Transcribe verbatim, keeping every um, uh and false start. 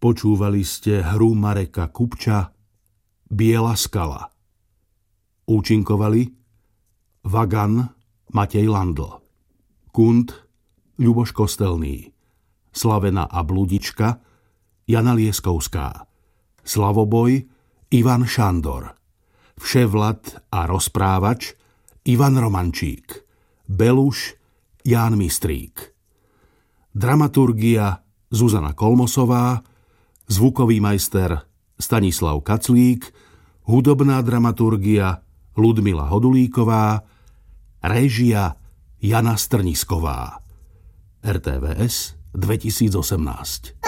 Počúvali ste hru Mareka Kupča Biela skala. Účinkovali Vagan Matej Landl, Kund Ľuboš Kostelný, Slavena a Bludička Jana Lieskovská, Slavoboj Ivan Šandor, Vševlad a rozprávač Ivan Romančík, Beluš Ján Mistrík. Dramaturgia Zuzana Kolmosová, zvukový majster Stanislav Kaclík, hudobná dramaturgia Ľudmila Hodulíková, réžia Jana Strnisková. er té vé es dvetisícosemnásť.